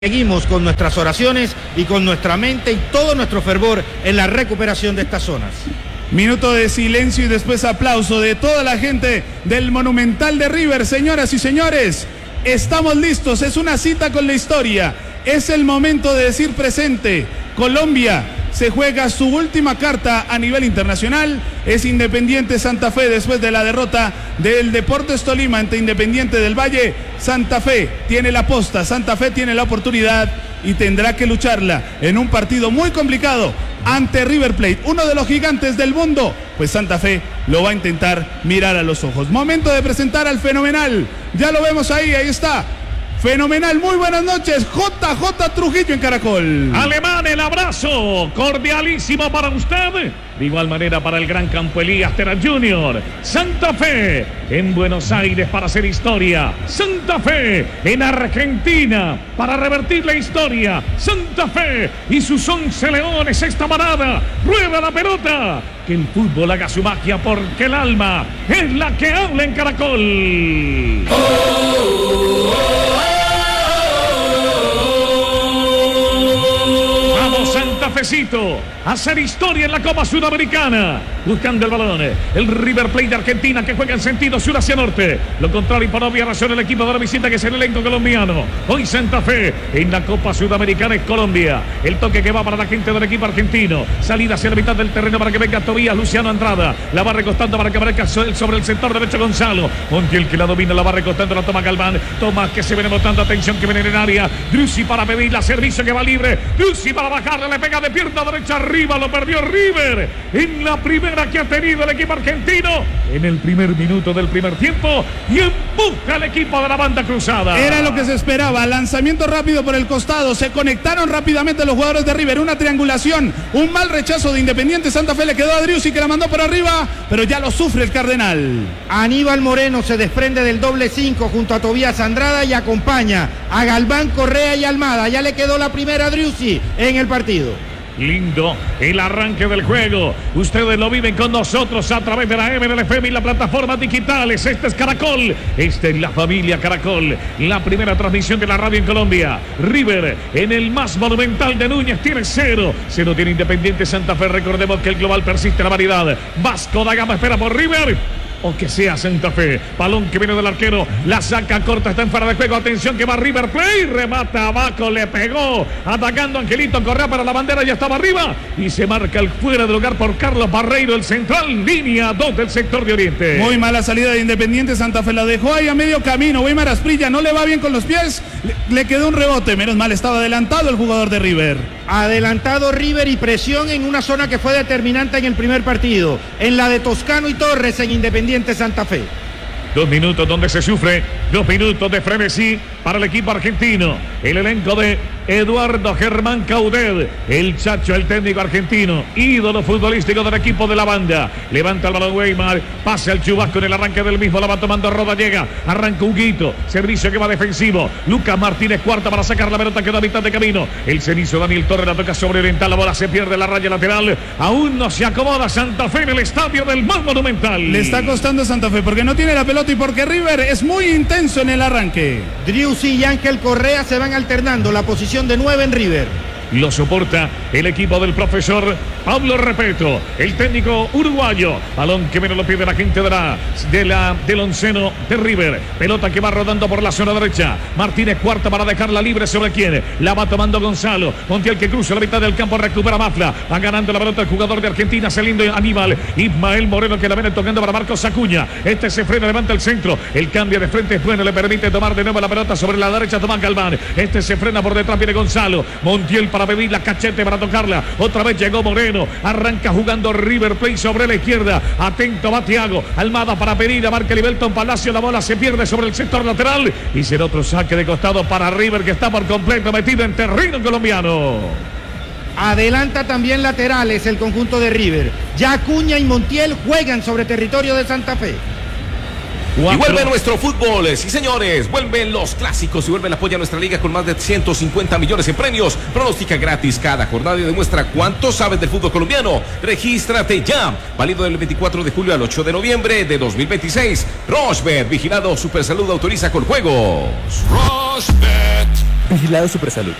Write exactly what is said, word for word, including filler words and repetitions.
Seguimos con nuestras oraciones y con nuestra mente y todo nuestro fervor en la recuperación de estas zonas. Minuto de silencio y después aplauso de toda la gente del Monumental de River. Señoras y señores, estamos listos, es una cita con la historia. Es el momento de decir presente. Colombia se juega su última carta a nivel internacional. Es Independiente Santa Fe después de la derrota del Deportes Tolima ante Independiente del Valle. Santa Fe tiene la posta, Santa Fe tiene la oportunidad y tendrá que lucharla en un partido muy complicado ante River Plate, uno de los gigantes del mundo. Pues Santa Fe lo va a intentar mirar a los ojos. Momento de presentar al fenomenal. Ya lo vemos ahí, ahí está. Fenomenal, muy buenas noches, J J Trujillo en Caracol. Alemán, el abrazo cordialísimo para usted. De igual manera para el gran campo Elías Terán junior Santa Fe en Buenos Aires para hacer historia. Santa Fe en Argentina para revertir la historia. Santa Fe y sus once leones esta manada. Rueda la pelota. Que el fútbol haga su magia porque el alma es la que habla en Caracol. Oh, oh, oh. Santafecito, hacer historia en la Copa Sudamericana, buscando el balón, el River Plate de Argentina que juega en sentido sur hacia norte, lo contrario y por obvia razón el equipo de la visita que es el elenco colombiano. Hoy Santa Fe en la Copa Sudamericana es Colombia, el toque que va para la gente del equipo argentino, salida hacia la mitad del terreno para que venga Tobías, Luciano Andrada, la va recostando para que aparezca sobre el sector derecho Gonzalo, Montiel que la domina, la va recostando, la toma Galván, Tomás que se viene botando, atención que viene en el área, Drussi para pedir la servicio que va libre, Drussi para bajarle, le pega de pierna derecha arriba, lo perdió River en la primera que ha tenido el equipo argentino en el primer minuto del primer tiempo y empuja al equipo de la banda cruzada. Era lo que se esperaba, lanzamiento rápido por el costado, se conectaron rápidamente los jugadores de River, una triangulación, un mal rechazo de Independiente Santa Fe, le quedó a Driussi que la mandó por arriba, pero ya lo sufre el Cardenal. Aníbal Moreno se desprende del doble cinco junto a Tobías Andrada y acompaña a Galván, Correa y Almada, ya le quedó la primera a Driussi en el partido. Lindo el arranque del juego. Ustedes lo viven con nosotros a través de la M L F M y las plataformas digitales. Este es Caracol. Esta es la familia Caracol. La primera transmisión de la radio en Colombia. River en el más monumental de Núñez tiene cero. Cero tiene Independiente Santa Fe. Recordemos que el global persiste la variedad. Vasco da Gama espera por River. O que sea Santa Fe, balón que viene del arquero, la saca corta, está en fuera de juego, atención que va River Plate, remata abajo, le pegó, atacando Angelito Correa para la bandera, ya estaba arriba, y se marca el fuera de lugar por Carlos Barreiro, el central, línea dos del sector de Oriente. Muy mala salida de Independiente Santa Fe, la dejó ahí a medio camino, Weimar Asprilla no le va bien con los pies, le, le quedó un rebote, menos mal estaba adelantado el jugador de River. Adelantado River y presión en una zona que fue determinante en el primer partido, en la de Toscano y Torres en Independiente Santa Fe. Dos minutos donde se sufre, dos minutos de frenesí para el equipo argentino. El elenco de Eduardo Germán Caudet, el Chacho, el técnico argentino, ídolo futbolístico del equipo de la banda. Levanta el balón Weimar, pase al Chubasco en el arranque del mismo, la va tomando Roda, llega, arranca Huguito, servicio que va defensivo. Lucas Martínez cuarta para sacar la pelota, queda a mitad de camino. El cenizo Daniel Torres la toca sobre Oriental, la bola se pierde la raya lateral. Aún no se acomoda Santa Fe en el estadio del más monumental. Le está costando a Santa Fe porque no tiene la pelota y porque River es muy intenso en el arranque. Driussi y Ángel Correa se van alternando la posición de nueve en River. Lo soporta el equipo del profesor Pablo Repeto, el técnico uruguayo. Balón que menos lo pide la gente de la, de la, del onceno de River. Pelota que va rodando por la zona derecha. Martínez cuarta para dejarla libre sobre quién. La va tomando Gonzalo. Montiel que cruza la mitad del campo, recupera Mafla. Va ganando la pelota el jugador de Argentina, saliendo Aníbal. Ismael Moreno que la viene tocando para Marcos Acuña. Este se frena, levanta el centro. El cambio de frente es bueno, le permite tomar de nuevo la pelota sobre la derecha. Tomás Galván. Este se frena por detrás, viene Gonzalo. Montiel para Para pedir la cachete para tocarla. Otra vez llegó Moreno. Arranca jugando River Plate sobre la izquierda. Atento va Thiago. Almada para pedir a Marca Libelton Palacio. La bola se pierde sobre el sector lateral. Y será otro saque de costado para River que está por completo metido en terreno colombiano. Adelanta también laterales el conjunto de River. Ya Acuña y Montiel juegan sobre territorio de Santa Fe. Cuatro. Y vuelve nuestro fútbol, sí señores, vuelven los clásicos y vuelve el apoyo a nuestra liga con más de ciento cincuenta millones en premios. Pronostica gratis cada jornada y demuestra cuánto sabes del fútbol colombiano. Regístrate ya, válido del veinticuatro de julio al ocho de noviembre de dos mil veintiséis. Rochebet, vigilado Supersalud, autoriza con juegos. Rochebet. Vigilado Supersalud.